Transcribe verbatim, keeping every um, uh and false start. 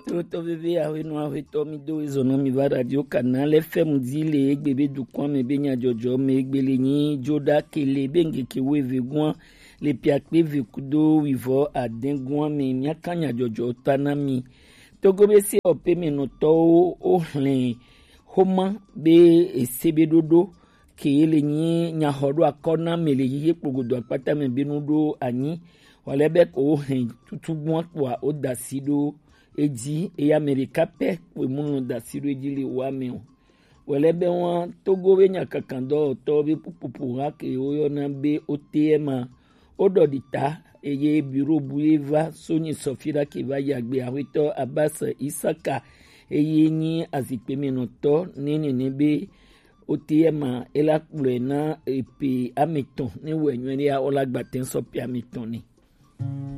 Toto bebe awe no awe to mi do izono mi va radio canal F M dile bebe du kwa me benya jojo me gbele ni joda kele benge ke we vegwan le piakpe vekudo wivo adengwan me nyakanya jojo tanami togo be se ope me no to o hlen homa be esebe dodo ke ele ni nyahodo akona mele yiye pogodo apata me binudo anyi walebe ko hen tutugwan kwa odasido eji e America pe we munu da siru eji le wa mi o welebe won togo we nya kakando to bi pupupu ha ke oyo na be otema ododita eye biro bueva soni sofira ke va yagbe awito Abbas Isaka eye ni azipemi no to nini nebe otema ela kure na epe amiton ni wenwe ya olagbaten so pi amiton ni